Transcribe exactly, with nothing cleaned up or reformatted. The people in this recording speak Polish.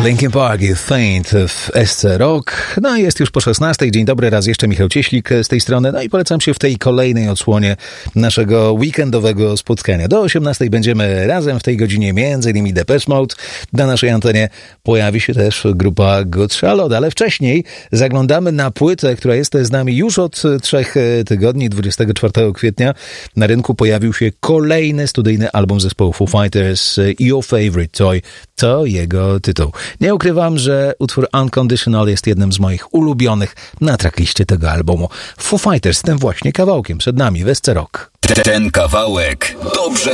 Linkin Park i Faint w S C Rock. No i jest już po szesnastej. Dzień dobry, raz jeszcze Michał Cieślik z tej strony. No i polecam się w tej kolejnej odsłonie naszego weekendowego spotkania. Do osiemnastej będziemy razem w tej godzinie, między innymi Depeche Mode. Na naszej antenie pojawi się też grupa Good Charlotte, ale wcześniej zaglądamy na płytę, która jest z nami już od trzech tygodni. dwudziestego czwartego kwietnia na rynku pojawił się kolejny studyjny album zespołu Foo Fighters, Your Favorite Toy. To jego tytuł. Nie ukrywam, że utwór Unconditional jest jednym z moich ulubionych na trackliście tego albumu. Foo Fighters z tym właśnie kawałkiem przed nami w S C Rock. Ten kawałek dobrze